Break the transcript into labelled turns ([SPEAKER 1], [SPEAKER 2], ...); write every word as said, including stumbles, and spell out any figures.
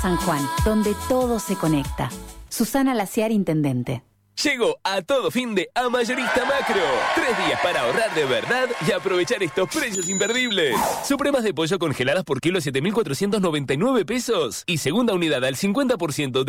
[SPEAKER 1] San Juan, donde todo se conecta. Susana Laciar, intendente.
[SPEAKER 2] Llegó a todo fin de A Mayorista Macro. Tres días para ahorrar de verdad y aprovechar estos precios imperdibles. Supremas de pollo congeladas por kilo siete mil cuatrocientos noventa y nueve pesos. Y segunda unidad al cincuenta por ciento de